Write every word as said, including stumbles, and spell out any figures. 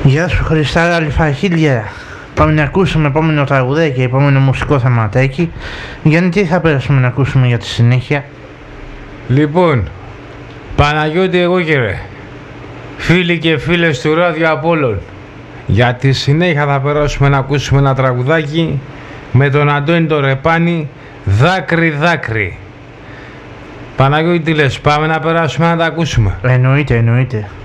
Γεια σου Χριστάρα Αλφαχίλια. Πάμε να ακούσουμε επόμενο τραγουδάκι, επόμενο μουσικό θεματάκι. Γιατί τι θα πέρασουμε να ακούσουμε για τη συνέχεια? Λοιπόν, Παναγιώτη εγώ και ρε, φίλοι και φίλες του Ράδιο Απόλλων, για τη συνέχεια θα περάσουμε να ακούσουμε ένα τραγουδάκι με τον Αντώνη το Ρεπάνη, Δάκρυ Δάκρυ. Παναγιώτη τι λες, πάμε να περάσουμε να τα ακούσουμε? Εννοείται, εννοείται.